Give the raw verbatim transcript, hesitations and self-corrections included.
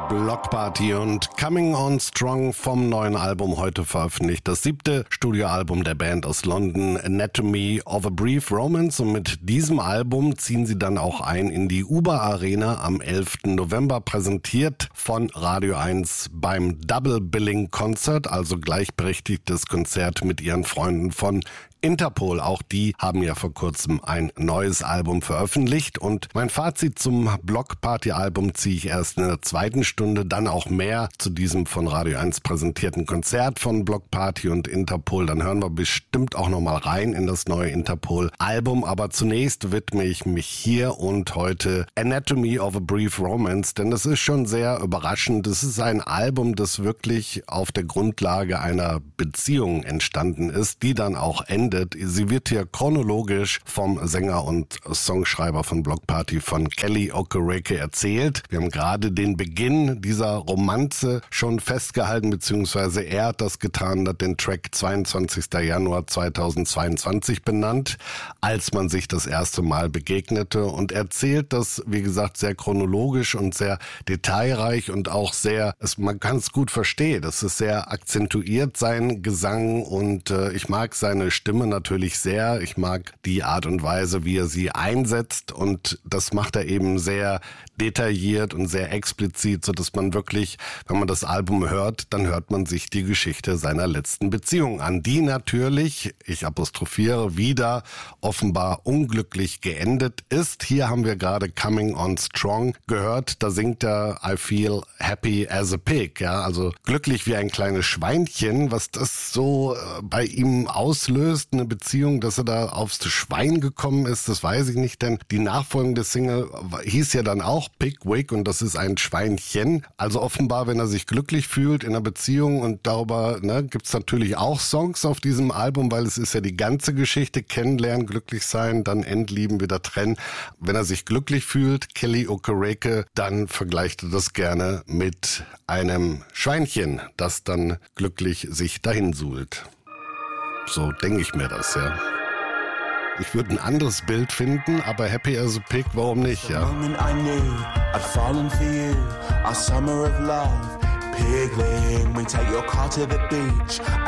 Block Party und Coming On Strong vom neuen Album heute veröffentlicht. Das siebte Studioalbum der Band aus London, Anatomy of a Brief Romance. Und mit diesem Album ziehen sie dann auch ein in die Uber Arena am elften November, präsentiert von Radio eins beim Double Billing Concert, also gleichberechtigtes Konzert mit ihren Freunden von Interpol. Auch die haben ja vor kurzem ein neues Album veröffentlicht. Und mein Fazit zum Block Party Album ziehe ich erst in der zweiten Stunde, dann auch mehr zu diesem von Radio eins präsentierten Konzert von Block Party und Interpol. Dann hören wir bestimmt auch nochmal rein in das neue Interpol Album. Aber zunächst widme ich mich hier und heute Anatomy of a Brief Romance, denn das ist schon sehr überraschend. Es ist ein Album, das wirklich auf der Grundlage einer Beziehung entstanden ist, die dann auch endet. Sie wird hier chronologisch vom Sänger und Songschreiber von Block Party, von Kelly Okereke, erzählt. Wir haben gerade den Beginn dieser Romanze schon festgehalten, beziehungsweise er hat das getan, hat den Track zweiundzwanzigsten Januar zweitausendzweiundzwanzig benannt, als man sich das erste Mal begegnete, und erzählt das, wie gesagt, sehr chronologisch und sehr detailreich und auch sehr, es, man kann es gut verstehen, das ist sehr akzentuiert, sein Gesang, und äh, ich mag seine Stimme natürlich sehr. Ich mag die Art und Weise, wie er sie einsetzt, und das macht er eben sehr detailliert und sehr explizit, so dass man wirklich, wenn man das Album hört, dann hört man sich die Geschichte seiner letzten Beziehung an, die natürlich, ich apostrophiere wieder, offenbar unglücklich geendet ist. Hier haben wir gerade Coming On Strong gehört, da singt er I feel happy as a pig, ja, also glücklich wie ein kleines Schweinchen. Was das so bei ihm auslöst, eine Beziehung, dass er da aufs Schwein gekommen ist, das weiß ich nicht, denn die nachfolgende Single hieß ja dann auch Pigwig, und das ist ein Schweinchen. Also offenbar, wenn er sich glücklich fühlt in einer Beziehung, und darüber ne, gibt es natürlich auch Songs auf diesem Album, weil es ist ja die ganze Geschichte, kennenlernen, glücklich sein, dann entlieben, wieder trennen. Wenn er sich glücklich fühlt, Kelly Okereke, dann vergleicht er das gerne mit einem Schweinchen, das dann glücklich sich dahin suhlt. So denke ich mir das, ja. Ich würde ein anderes Bild finden, aber Happy as a Pig, warum nicht, ja? Pigling, we take your car to the beach.